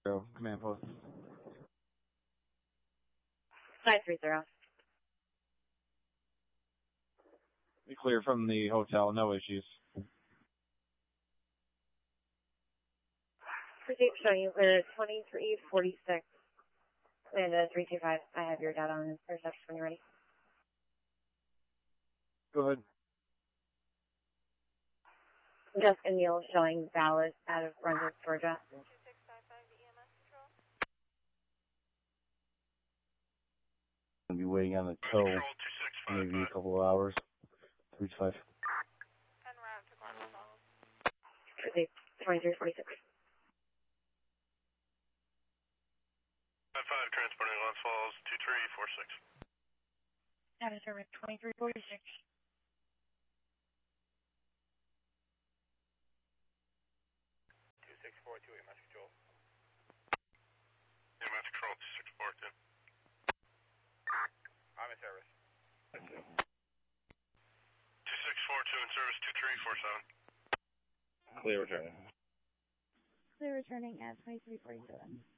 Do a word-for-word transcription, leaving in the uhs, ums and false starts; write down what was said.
Command post. five three zero. Be clear from the hotel, no issues. Proceed showing you for twenty-three forty-six. And uh, three two five. I have your data on this reception when you're ready. Go ahead. Jessica Neal showing valid out of Brunswick, Georgia. two six five five to E M S control. Gonna be waiting on the tow. Maybe a couple of hours. Three five. En route to Glens Falls. Proceed twenty-three forty-six. five five transporting Glens Falls two three four six. Data service twenty-three forty-six. two six four two E M S control. E M S control two six four two. I'm in service. two six four two in service two three four seven. Clear returning. Clear returning at twenty-three forty-seven.